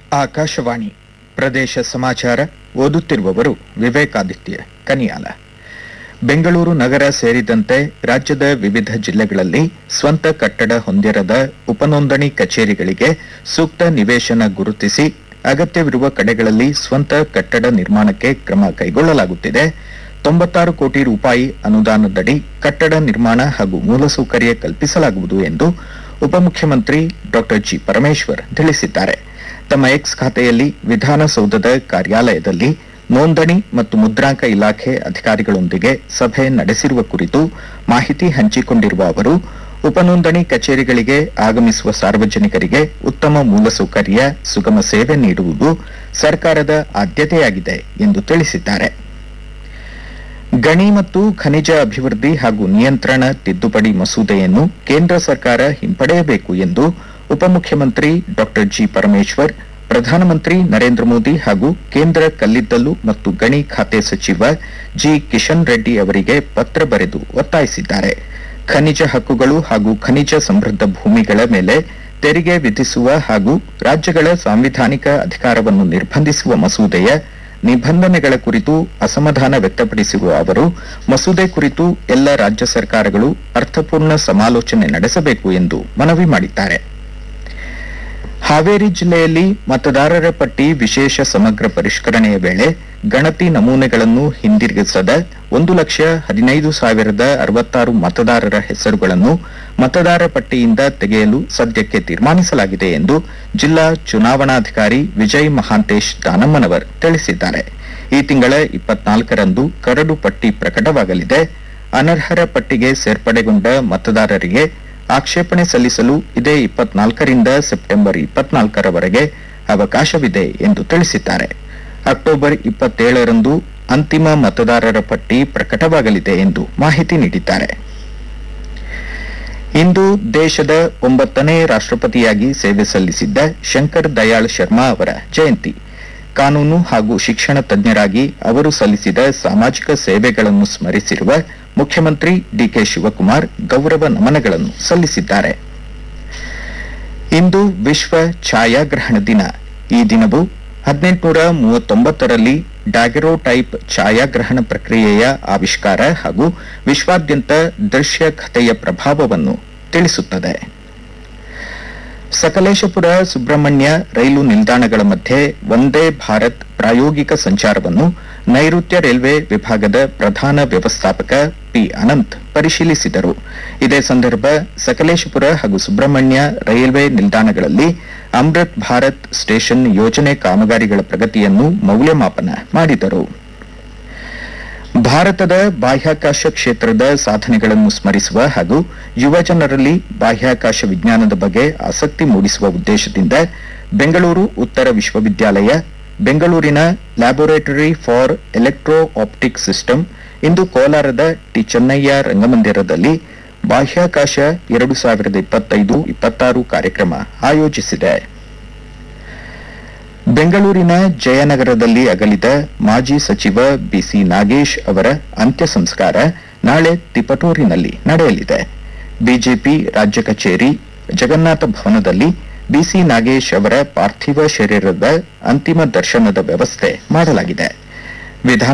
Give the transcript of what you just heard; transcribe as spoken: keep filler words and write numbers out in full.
ಆಕಾಶವಾಣಿ ಪ್ರದೇಶ ಸಮಾಚಾರ ಓದುತ್ತಿರುವವರು ವಿವೇಕಾದಿತ್ಯ ಕನಿಯಾಲ. ಬೆಂಗಳೂರು ನಗರ ಸೇರಿದಂತೆ ರಾಜ್ಯದ ವಿವಿಧ ಜಿಲ್ಲೆಗಳಲ್ಲಿ ಸ್ವಂತ ಕಟ್ಟಡ ಹೊಂದಿರದ ಉಪನೋಂದಣಿ ಕಚೇರಿಗಳಿಗೆ ಸೂಕ್ತ ನಿವೇಶನ ಗುರುತಿಸಿ ಅಗತ್ಯವಿರುವ ಕಡೆಗಳಲ್ಲಿ ಸ್ವಂತ ಕಟ್ಟಡ ನಿರ್ಮಾಣಕ್ಕೆ ಕ್ರಮ ಕೈಗೊಳ್ಳಲಾಗುತ್ತಿದೆ. ತೊಂಬತ್ತಾರು ಕೋಟಿ ರೂಪಾಯಿ ಅನುದಾನದಡಿ ಕಟ್ಟಡ ನಿರ್ಮಾಣ ಹಾಗೂ ಮೂಲಸೌಕರ್ಯ ಕಲ್ಪಿಸಲಾಗುವುದು ಎಂದು ಉಪಮುಖ್ಯಮಂತ್ರಿ ಡಾ ಜಿ ಪರಮೇಶ್ವರ್ ತಿಳಿಸಿದ್ದಾರೆ. ತಮ್ಮ ಎಕ್ಸ್ ಖಾತೆಯಲ್ಲಿ ವಿಧಾನಸೌಧದ ಕಾರ್ಯಾಲಯದಲ್ಲಿ ನೋಂದಣಿ ಮತ್ತು ಮುದ್ರಾಂಕ ಇಲಾಖೆ ಅಧಿಕಾರಿಗಳೊಂದಿಗೆ ಸಭೆ ನಡೆಸಿರುವ ಕುರಿತು ಮಾಹಿತಿ ಹಂಚಿಕೊಂಡಿರುವ ಅವರು, ಉಪನೋಂದಣಿ ಕಚೇರಿಗಳಿಗೆ ಆಗಮಿಸುವ ಸಾರ್ವಜನಿಕರಿಗೆ ಉತ್ತಮ ಮೂಲಸೌಕರ್ಯ, ಸುಗಮ ಸೇವೆ ನೀಡುವುದು ಸರ್ಕಾರದ ಆದ್ಯತೆಯಾಗಿದೆ ಎಂದು ತಿಳಿಸಿದ್ದಾರೆ. ಗಣಿ ಮತ್ತು ಖನಿಜ ಅಭಿವೃದ್ಧಿ ಹಾಗೂ ನಿಯಂತ್ರಣ ತಿದ್ದುಪಡಿ ಮಸೂದೆಯನ್ನು ಕೇಂದ್ರ ಸರ್ಕಾರ ಹಿಂಪಡೆಯಬೇಕು ಎಂದು ಉಪಮುಖ್ಯಮಂತ್ರಿ ಡಾ ಜಿ ಪರಮೇಶ್ವರ್ ಪ್ರಧಾನಮಂತ್ರಿ ನರೇಂದ್ರ ಮೋದಿ ಹಾಗೂ ಕೇಂದ್ರ ಕಲ್ಲಿದ್ದಲು ಮತ್ತು ಗಣಿ ಖಾತೆ ಸಚಿವ ಜಿ ಕಿಶನ್ ರೆಡ್ಡಿ ಅವರಿಗೆ ಪತ್ರ ಬರೆದು ಒತ್ತಾಯಿಸಿದ್ದಾರೆ. ಖನಿಜ ಹಕ್ಕುಗಳು ಹಾಗೂ ಖನಿಜ ಸಮೃದ್ಧ ಭೂಮಿಗಳ ಮೇಲೆ ತೆರಿಗೆ ವಿಧಿಸುವ ಹಾಗೂ ರಾಜ್ಯಗಳ ಸಾಂವಿಧಾನಿಕ ಅಧಿಕಾರವನ್ನು ನಿರ್ಬಂಧಿಸುವ ಮಸೂದೆಯ ನಿಬಂಧನೆಗಳ ಕುರಿತು ಅಸಮಾಧಾನ ವ್ಯಕ್ತಪಡಿಸಿರುವ ಅವರು, ಮಸೂದೆ ಕುರಿತು ಎಲ್ಲ ರಾಜ್ಯ ಸರ್ಕಾರಗಳು ಅರ್ಥಪೂರ್ಣ ಸಮಾಲೋಚನೆ ನಡೆಸಬೇಕು ಎಂದು ಮನವಿ ಮಾಡಿದ್ದಾರೆ. ಹಾವೇರಿ ಜಿಲ್ಲೆಯಲ್ಲಿ ಮತದಾರರ ಪಟ್ಟಿ ವಿಶೇಷ ಸಮಗ್ರ ಪರಿಷ್ಕರಣೆಯ ವೇಳೆ ಗಣತಿ ನಮೂನೆಗಳನ್ನು ಹಿಂದಿರುಗಿಸದ ಒಂದು ಲಕ್ಷ ಹದಿನೈದು ಸಾವಿರದ ಅರವತ್ತಾರು ಮತದಾರರ ಹೆಸರುಗಳನ್ನು ಮತದಾರ ಪಟ್ಟಿಯಿಂದ ತೆಗೆಯಲು ಸದ್ಯಕ್ಕೆ ತೀರ್ಮಾನಿಸಲಾಗಿದೆ ಎಂದು ಜಿಲ್ಲಾ ಚುನಾವಣಾಧಿಕಾರಿ ವಿಜಯ್ ಮಹಾಂತೇಶ್ ದಾನಮ್ಮನವರ್ ತಿಳಿಸಿದ್ದಾರೆ. ಈ ತಿಂಗಳ ಇಪ್ಪತ್ನಾಲ್ಕರಂದು ಕರಡು ಪಟ್ಟಿ ಪ್ರಕಟವಾಗಲಿದೆ. ಅನರ್ಹರ ಪಟ್ಟಿಗೆ ಸೇರ್ಪಡೆಗೊಂಡ ಮತದಾರರಿಗೆ ಆಕ್ಷೇಪಣೆ ಸಲ್ಲಿಸಲು ಇದೇ ಇಪ್ಪತ್ನಾಲ್ಕರಿಂದ ಸೆಪ್ಟೆಂಬರ್ ಇಪ್ಪತ್ನಾಲ್ಕರವರೆಗೆ ಅವಕಾಶವಿದೆ ಎಂದು ತಿಳಿಸಿದ್ದಾರೆ. ಅಕ್ಟೋಬರ್ ಇಪ್ಪತ್ತೇಳರಂದು ಅಂತಿಮ ಮತದಾರರ ಪಟ್ಟಿ ಪ್ರಕಟವಾಗಲಿದೆ ಎಂದು ಮಾಹಿತಿ ನೀಡಿದ್ದಾರೆ. ಇಂದು ದೇಶದ ಒಂಬತ್ತನೇ ರಾಷ್ಟ್ರಪತಿಯಾಗಿ ಸೇವೆ ಸಲ್ಲಿಸಿದ್ದ ಶಂಕರ್ ದಯಾಳ್ ಶರ್ಮಾ ಅವರ ಜಯಂತಿ. ಕಾನೂನು ಹಾಗೂ ಶಿಕ್ಷಣ ತಜ್ಞರಾಗಿ ಅವರು ಸಲ್ಲಿಸಿದ ಸಾಮಾಜಿಕ ಸೇವೆಗಳನ್ನು ಸ್ಮರಿಸಿರುವ ಮುಖ್ಯಮಂತ್ರಿ ಡಿಕೆ ಶಿವಕುಮಾರ್ ಗೌರವ ನಮನಗಳನ್ನು ಸಲ್ಲಿಸಿದ್ದಾರೆ. ಇಂದು ವಿಶ್ವ ಛಾಯಾಗ್ರಹಣ ದಿನ. ಈ ದಿನವು ಹದಿನೆಂಟುನೂರ ಮೂವತ್ತೊಂಬತ್ತರಲ್ಲಿ ಡಾಗೆರೋಟೈಪ್ ಛಾಯಾಗ್ರಹಣ ಪ್ರಕ್ರಿಯೆಯ ಆವಿಷ್ಕಾರ ಹಾಗೂ ವಿಶ್ವಾದ್ಯಂತ ದೃಶ್ಯ ಕಥೆಯ ಪ್ರಭಾವವನ್ನು ತಿಳಿಸುತ್ತದೆ. ಸಕಲೇಶಪುರ ಸುಬ್ರಹ್ಮಣ್ಯ ರೈಲು ನಿಲ್ದಾಣಗಳ ಮಧ್ಯೆ ವಂದೇ ಭಾರತ್ ಪ್ರಾಯೋಗಿಕ ಸಂಚಾರವನ್ನು ನೈಋತ್ಯ ರೈಲ್ವೆ ವಿಭಾಗದ ಪ್ರಧಾನ ವ್ಯವಸ್ಥಾಪಕ ಪಿ ಅನಂತ್ ಪರಿಶೀಲಿಸಿದರು. ಇದೇ ಸಂದರ್ಭ ಸಕಲೇಶಪುರ ಹಾಗೂ ಸುಬ್ರಹ್ಮಣ್ಯ ರೈಲ್ವೆ ನಿಲ್ದಾಣಗಳಲ್ಲಿ ಅಮೃತ್ ಭಾರತ್ ಸ್ಟೇಷನ್ ಯೋಜನೆ ಕಾಮಗಾರಿಗಳ ಪ್ರಗತಿಯನ್ನು ಮೌಲ್ಯಮಾಪನ ಮಾಡಿದರು. ಭಾರತದ ಬಾಹ್ಯಾಕಾಶ ಕ್ಷೇತ್ರದ ಸಾಧನೆಗಳನ್ನು ಸ್ಮರಿಸುವ ಹಾಗೂ ಯುವಜನರಲ್ಲಿ ಬಾಹ್ಯಾಕಾಶ ವಿಜ್ಞಾನದ ಬಗ್ಗೆ ಆಸಕ್ತಿ ಮೂಡಿಸುವ ಉದ್ದೇಶದಿಂದ ಬೆಂಗಳೂರು ಉತ್ತರ ವಿಶ್ವವಿದ್ಯಾಲಯ, ಬೆಂಗಳೂರಿನ laboratory for electro optic system ಇಂದು ಕೋಲಾರದ ಟಿ ಚೆನ್ನಯ್ಯ ರಂಗಮಂದಿರದಲ್ಲಿ ಬಾಹ್ಯಾಕಾಶ ಎರಡು ಸಾವಿರದ ಇಪ್ಪತ್ತೈದು ಇಪ್ಪತ್ತಾರು ಕಾರ್ಯಕ್ರಮ ಆಯೋಜಿಸಿದೆ. ಬೆಂಗಳೂರಿನ ಜಯನಗರದಲ್ಲಿ ಅಗಲಿದ ಮಾಜಿ ಸಚಿವ ಬಿಸಿ ನಾಗೇಶ್ ಅವರ ಅಂತ್ಯ ಸಂಸ್ಕಾರ ನಾಳೆ ತಿಪಟೂರಿನಲ್ಲಿ ನಡೆಯಲಿದೆ. ಬಿಜೆಪಿ ರಾಜ್ಯ ಕಚೇರಿ ಜಗನ್ನಾಥ ಭವನದಲ್ಲಿ ಬಿಸಿ ನಾಗೇಶ್ ಅವರ ಪಾರ್ಥಿವ ಶರೀರದ ಅಂತಿಮ ದರ್ಶನದ ವ್ಯವಸ್ಥೆ ಮಾಡಲಾಗಿದೆ. ವಿಧಾನ